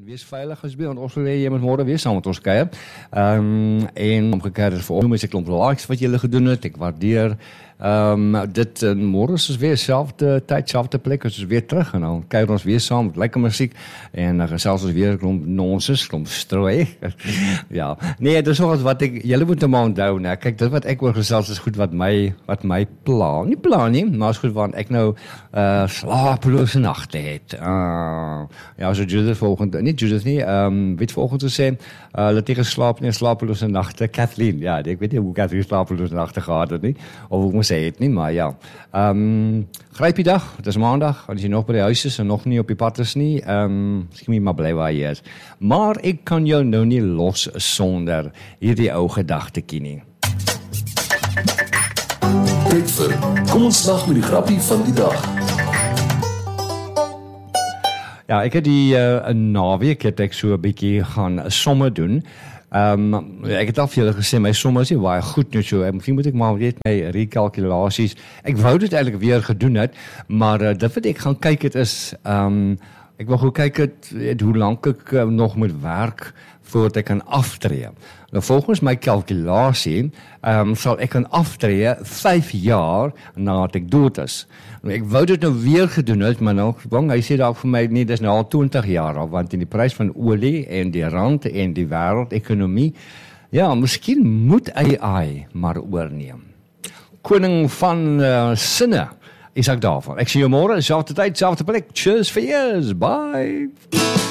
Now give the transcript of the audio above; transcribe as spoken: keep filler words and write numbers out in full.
en wees veilig asseblief, want ons wil hê jy moet môre weer saam met ons kuier. Ehm um, en omgekeerd vir ons, is ek klomp likes wat julle gedoen het, ek waardeer Ehm um, dit uh, môre is weer selfde tyd, selfde plek, ons is weer terug en dan kuier ons weer saam met lekker musiek en dan uh, gesels ons weer klomp nonsens, klomp strooi. Ja, nee, dis nog wat ek julle moet nou onthou, né? Kyk, dit wat ek oor gesels is goed wat my wat my pla, nie pla nie, maar is goed want ek nou uh slapelose nagte het. Uh, ja, so Judith volgende, nie Judith nie, ehm um, weet volgende sê, uh, hulle tegen slaap nie, slapelose nagte, Kathleen, ja, ek weet nie hoe Kathleen slapelose nagte gehad het nie, of hoe sê het nie, maar ja. Ehm um, gryp die dag, dit is maandag, as jy nog by die huis is en nog nie op die pad is nie, ehm um, miskien moet maar bly waar jy is. Maar ek kan jou nou nie los sonder hierdie ou gedagtetjie nie. Tyd vir, kom ons lag met die grappie van die dag. Ja, ek het die uh, naweek het ek so 'n bietjie gaan somme doen. Ehm um, ek het al vir julle gesê my somme is nie baie goed nie, so miskien moet ek maar weet my rekalkulasies. Ek wou dit eintlik weer gedoen het, maar uh, dit wat ek gaan kyk het is ehm um, ek wil gou kyk het, het hoe lank ek uh, nog moet werk voordat ek kan aftree. Nou volgens my kalkulasie ehm um, sal ek kan aftree vyf jaar nadat ek dood is. Nou, ek wou dit nou weer gedoen het, maar nou, bang, hy sê daar vir my, nee, dis nou al twintig jaar al, want in die prys van olie en die rand en die wêreldekonomie, ja, miskien moet A I maar oorneem. Koning van uh, sinne is ek daarvan. Ek sien jou môre, selfde tyd, selfde plek. Cheers for years. Bye.